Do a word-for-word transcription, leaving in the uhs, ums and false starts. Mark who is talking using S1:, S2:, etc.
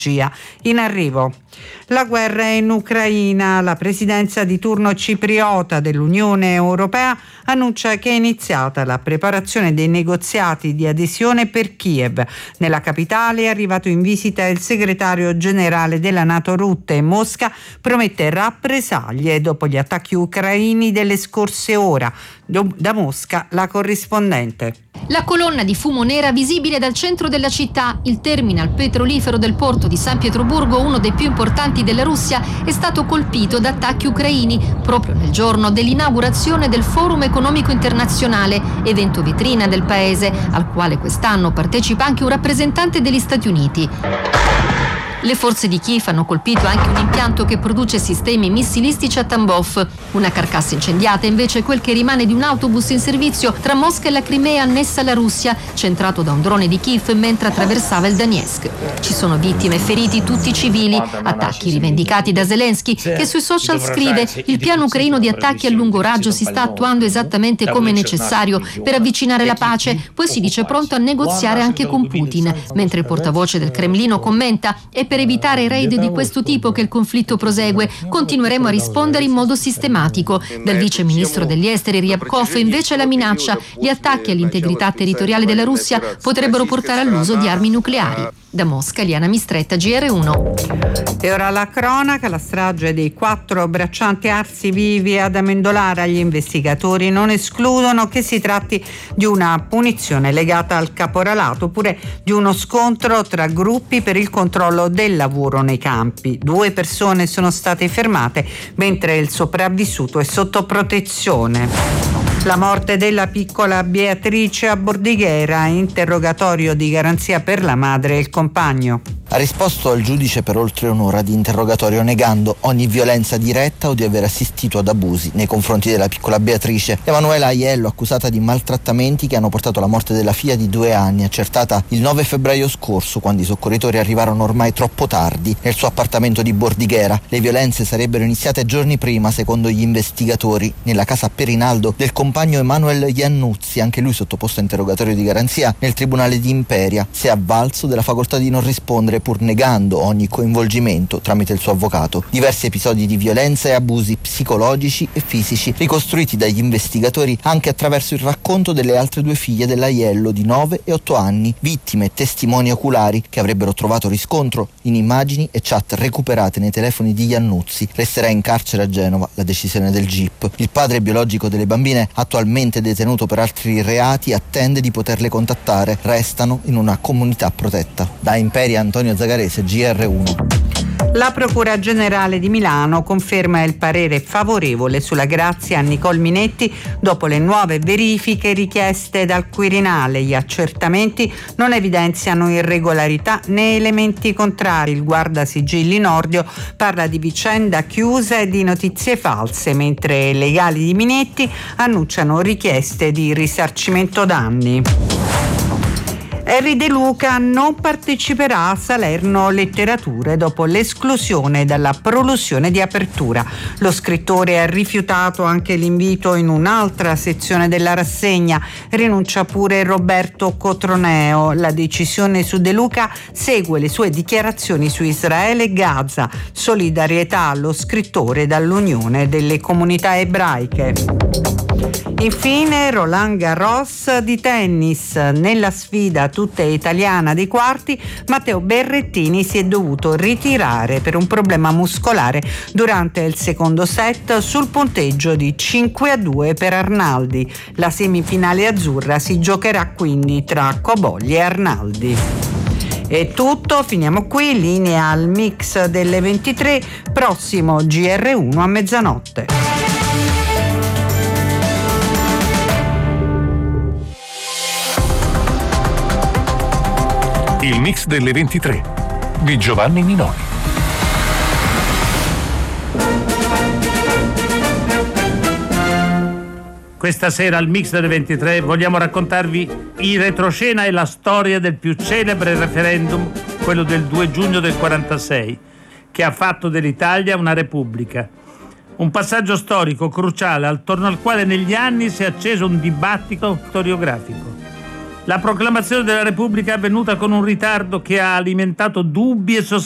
S1: In arrivo la guerra in Ucraina. La presidenza di turno cipriota dell'Unione Europea annuncia che è iniziata la preparazione dei negoziati di adesione per Kiev. Nella capitale è arrivato in visita il segretario generale della NATO Rutte e Mosca promette rappresaglie dopo gli attacchi ucraini delle scorse ore. Da Mosca la corrispondente.
S2: La colonna di fumo nera visibile dal centro della città, il terminal petrolifero del porto di San Pietroburgo, uno dei più importanti della Russia, è stato colpito da attacchi ucraini proprio nel giorno dell'inaugurazione del Forum Economico Internazionale, evento vetrina del paese, al quale quest'anno partecipa anche un rappresentante degli Stati Uniti. Le forze di Kiev hanno colpito anche un impianto che produce sistemi missilistici a Tambov. Una carcassa incendiata invece è quel che rimane di un autobus in servizio tra Mosca e la Crimea annessa alla Russia, centrato da un drone di Kiev mentre attraversava il Donetsk. Ci sono vittime e feriti, tutti civili. Attacchi rivendicati da Zelensky, che sui social scrive: il piano ucraino di attacchi a lungo raggio si sta attuando esattamente come necessario per avvicinare la pace, poi si dice pronto a negoziare anche con Putin, mentre il portavoce del Cremlino commenta: è per evitare raid di questo tipo che il conflitto prosegue, continueremo a rispondere in modo sistematico. Dal vice ministro degli esteri Ryabkov invece la minaccia: gli attacchi all'integrità territoriale della Russia potrebbero portare all'uso di armi nucleari. Da Mosca, Liana Mistretta, G R uno.
S1: E ora la cronaca. La strage dei quattro braccianti arsi vivi ad Amendolara. Gli investigatori non escludono che si tratti di una punizione legata al caporalato oppure di uno scontro tra gruppi per il controllo del lavoro nei campi. Due persone sono state fermate mentre il sopravvissuto è sotto protezione. La morte della piccola Beatrice a Bordighera, interrogatorio di garanzia per la madre e il compagno.
S3: Ha risposto al giudice per oltre un'ora di interrogatorio negando ogni violenza diretta o di aver assistito ad abusi nei confronti della piccola Beatrice. Emanuela Aiello, accusata di maltrattamenti che hanno portato alla morte della figlia di due anni, accertata il nove febbraio scorso, quando i soccorritori arrivarono ormai troppo tardi nel suo appartamento di Bordighera. Le violenze sarebbero iniziate giorni prima, secondo gli investigatori, nella casa Perinaldo del compagno Emanuel Iannuzzi, anche lui sottoposto a interrogatorio di garanzia nel tribunale di Imperia. Si è avvalso della facoltà di non rispondere, pur negando ogni coinvolgimento tramite il suo avvocato. Diversi episodi di violenza e abusi psicologici e fisici ricostruiti dagli investigatori anche attraverso il racconto delle altre due figlie dell'Aiello di nove e otto anni, vittime e testimoni oculari che avrebbero trovato riscontro in immagini e chat recuperate nei telefoni di Iannuzzi. Resterà in carcere a Genova la decisione del G I P. Il padre biologico delle bambine, attualmente detenuto per altri reati, attende di poterle contattare. Restano in una comunità protetta. Da Imperia, Antonio Zagarese, G R uno.
S1: La Procura Generale di Milano conferma il parere favorevole sulla grazia a Nicole Minetti dopo le nuove verifiche richieste dal Quirinale. Gli accertamenti non evidenziano irregolarità né elementi contrari. Il guardasigilli Nordio parla di vicenda chiusa e di notizie false, mentre i legali di Minetti annunciano richieste di risarcimento danni. Henry De Luca non parteciperà a Salerno Letterature dopo l'esclusione dalla prolusione di apertura. Lo scrittore ha rifiutato anche l'invito in un'altra sezione della rassegna. Rinuncia pure Roberto Cotroneo. La decisione su De Luca segue le sue dichiarazioni su Israele e Gaza. Solidarietà allo scrittore dall'Unione delle Comunità Ebraiche. Infine Roland Garros di tennis. Nella sfida tutta italiana dei quarti, Matteo Berrettini si è dovuto ritirare per un problema muscolare durante il secondo set sul punteggio di cinque a due per Arnaldi. La semifinale azzurra si giocherà quindi tra Cobogli e Arnaldi. È tutto, finiamo qui, linea al mix delle ventitré, prossimo G R uno a mezzanotte.
S4: Il mix delle ventitré di Giovanni Minoli.
S5: Questa sera al mix delle ventitré vogliamo raccontarvi in retroscena e la storia del più celebre referendum, quello del due giugno del quarantasei, che ha fatto dell'Italia una repubblica. Un passaggio storico cruciale attorno al quale negli anni si è acceso un dibattito storiografico. La proclamazione della Repubblica è avvenuta con un ritardo che ha alimentato dubbi e sospetti